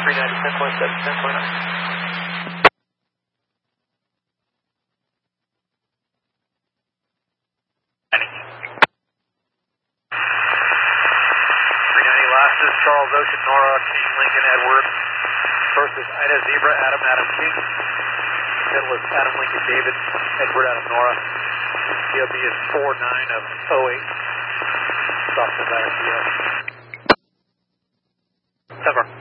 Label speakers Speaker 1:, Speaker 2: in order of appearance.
Speaker 1: 390, 10.7, 10.9. 390 losses, Charles Ocean, Nora, King, Lincoln, Edward. First was Ida, Zebra, Adam, Adam, King. Then was Adam, Lincoln, David, Edward, Adam, Nora. DOB is 49 of 08. Stop the back, yeah. 7.